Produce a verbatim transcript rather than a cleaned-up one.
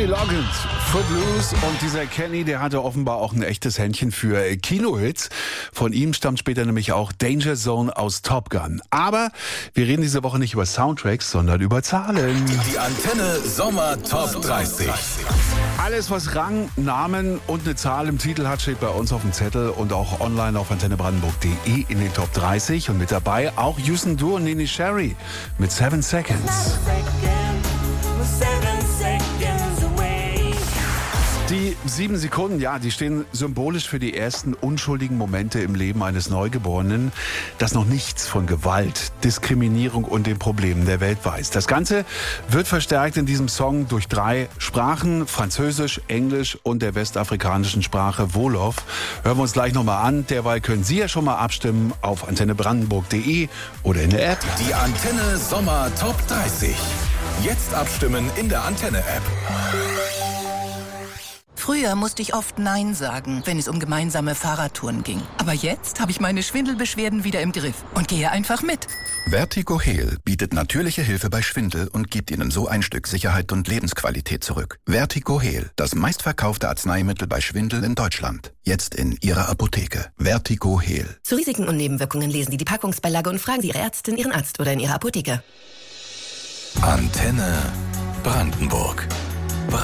Kenny Loggins, Footloose. Und dieser Kenny, der hatte offenbar auch ein echtes Händchen für Kinohits. Von ihm stammt später nämlich auch Danger Zone aus Top Gun. Aber wir reden diese Woche nicht über Soundtracks, sondern über Zahlen. Die Antenne Sommer Top dreißig. Alles, was Rang, Namen und eine Zahl im Titel hat, steht bei uns auf dem Zettel und auch online auf antenne brandenburg punkt de in den Top dreißig. Und mit dabei auch Houston Du und Nene Sherry mit Seven Seconds. Die sieben Sekunden, ja, die stehen symbolisch für die ersten unschuldigen Momente im Leben eines Neugeborenen, das noch nichts von Gewalt, Diskriminierung und den Problemen der Welt weiß. Das Ganze wird verstärkt in diesem Song durch drei Sprachen, Französisch, Englisch und der westafrikanischen Sprache Wolof. Hören wir uns gleich nochmal an. Derweil können Sie ja schon mal abstimmen auf antenne brandenburg punkt de oder in der App. Die Antenne Sommer Top dreißig. Jetzt abstimmen in der Antenne-App. Früher musste ich oft Nein sagen, wenn es um gemeinsame Fahrradtouren ging. Aber jetzt habe ich meine Schwindelbeschwerden wieder im Griff und gehe einfach mit. Vertigo Heal bietet natürliche Hilfe bei Schwindel und gibt Ihnen so ein Stück Sicherheit und Lebensqualität zurück. Vertigo Heal, das meistverkaufte Arzneimittel bei Schwindel in Deutschland. Jetzt in Ihrer Apotheke. Vertigo Heal. Zu Risiken und Nebenwirkungen lesen Sie die Packungsbeilage und fragen Sie Ihre Ärztin, Ihren Arzt oder in Ihrer Apotheke. Antenne Brandenburg.